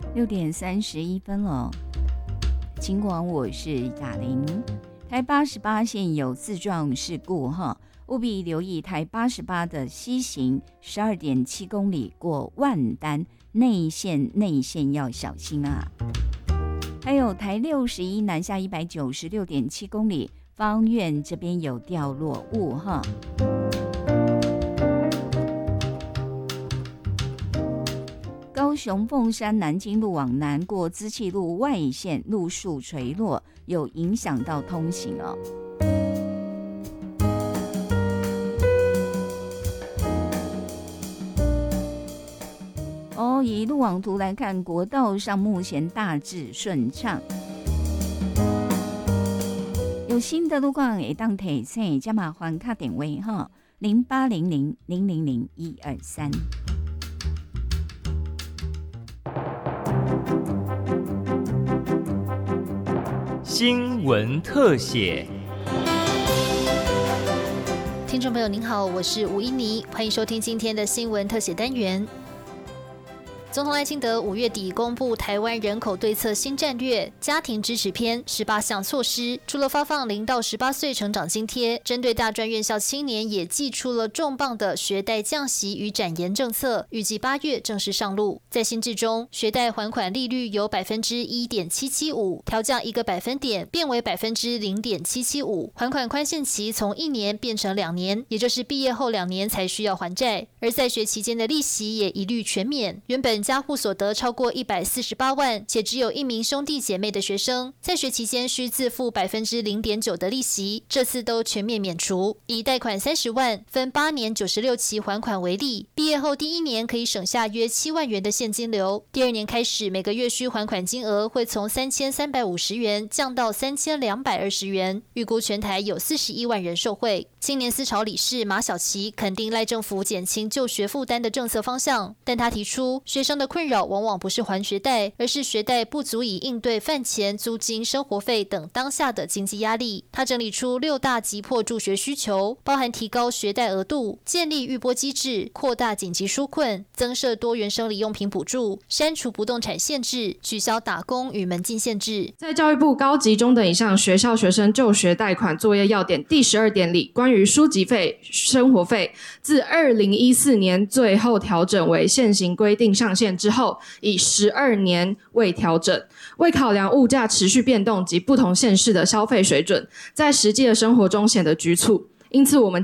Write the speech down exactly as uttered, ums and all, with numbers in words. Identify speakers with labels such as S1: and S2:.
S1: 六点三十一分了，尽管我是雅玲。台八十八线有自撞事故哈，务必留意台八十八的西行十二点七公里过万丹内线，内线要小心啊。还有台六十一南下一百九十六点七公里，芳苑这边有掉落物哈。高雄凤山南京路往南过资气路外线路树垂落，有影响到通行哦。哦，以路网图来看，国道上目前大致顺畅。有新的路况也当提醒，加码还卡点位哈，零八零零零零零一二三。
S2: 新闻特写，
S3: 听众朋友您好，我是吴依妮，欢迎收听今天的新闻特写单元。总统赖清德五月底公布台湾人口对策新战略家庭支持篇十八项措施，除了发放零到十八岁成长津贴，针对大专院校青年也祭出了重磅的学贷降息与展延政策，预计八月正式上路。在新制中，学贷还款利率由百分之一点七七五调降一个百分点，变为百分之零点七七五，还款宽限期从一年变成两年，也就是毕业后两年才需要还债。而在学期间的利息也一律全免，原本家户所得超过一百四十八万，且只有一名兄弟姐妹的学生，在学期间需自付百分之零点九的利息，这次都全面免除。以贷款三十万，分八年九十六期还款为例，毕业后第一年可以省下约七万元的现金流，第二年开始每个月需还款金额会从三千三百五十元降到三千两百二十元，预估全台有四十一万人受惠。青年思潮理事马小琪肯定赖政府减轻就学负担的政策方向，但他提出学生的困扰往往不是还学贷，而是学贷不足以应对饭钱、租金、生活费等当下的经济压力。他整理出六大急迫助学需求，包含提高学贷额度、建立预拨机制、扩大紧急纾困、增设多元生理用品补助、删除不动产限制、取消打工与门禁限制。
S4: 在教育部高级中等以上学校学生就学贷款作业要点第十二点里，关于书籍费、生活费，自二零一四年最后调整为现行规定上限之后，以十二年未调整，为考量物价持续变动及不同县市的消费水准，在实际的生活中显得局促。因此我们